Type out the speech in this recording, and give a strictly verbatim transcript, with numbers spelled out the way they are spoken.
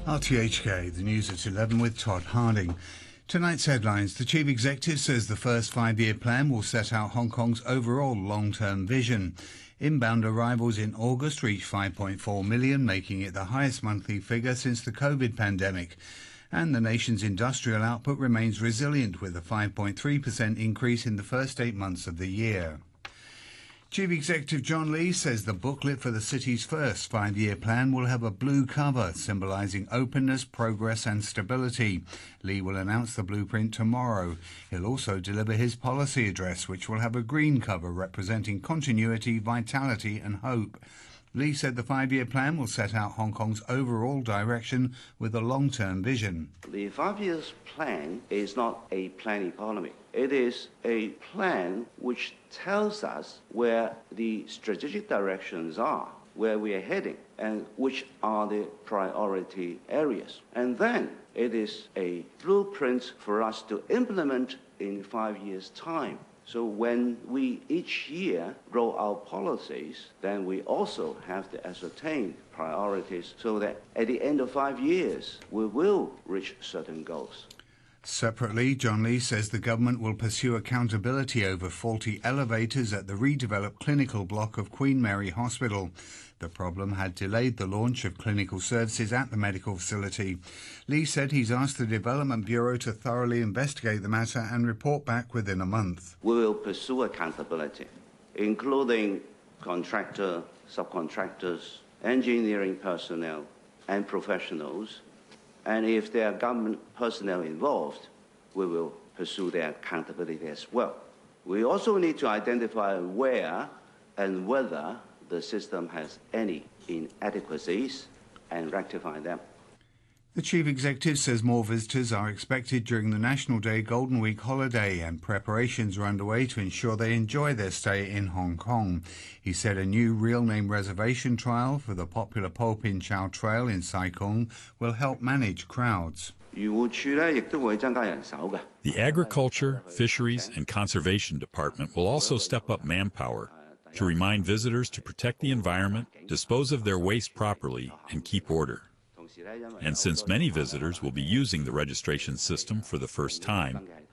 R T H K, the news at eleven with Todd Harding. Tonight's headlines. The chief executive says the first five-year plan will set out Hong Kong's overall long-term vision. Inbound arrivals in August reached five point four million, making it the highest monthly figure since the COVID pandemic. And the nation's industrial output remains resilient with a five point three percent increase in the first eight months of the year. Chief Executive John Lee says the booklet for the city's first five-year plan will have a blue cover symbolising openness, progress and stability. Lee will announce the blueprint tomorrow. He'll also deliver his policy address, which will have a green cover representing continuity, vitality and hope. Lee said the five-year plan will set out Hong Kong's overall direction with a long-term vision. The five-year plan is not a plan economy. It is a plan which tells us where the strategic directions are, where we are heading, and which are the priority areas. And then it is a blueprint for us to implement in five years' time. So when we each year roll out policies, then we also have to ascertain priorities so that at the end of five years, we will reach certain goals. Separately, John Lee says the government will pursue accountability over faulty elevators at the redeveloped clinical block of Queen Mary Hospital. The problem had delayed the launch of clinical services at the medical facility. Lee said he's asked the Development Bureau to thoroughly investigate the matter and report back within a month. We will pursue accountability, including contractor, subcontractors, engineering personnel, and professionals. And if there are government personnel involved, we will pursue their accountability as well. We also need to identify where and whether the system has any inadequacies and rectify them. The chief executive says more visitors are expected during the National Day Golden Week holiday and preparations are underway to ensure they enjoy their stay in Hong Kong. He said a new real name reservation trial for the popular Po Pin Chau Trail in Sai Kung will help manage crowds. The Agriculture, Fisheries and Conservation Department will also step up manpower to remind visitors to protect the environment, dispose of their waste properly, and keep order. And since many visitors will be using the registration system for the first time,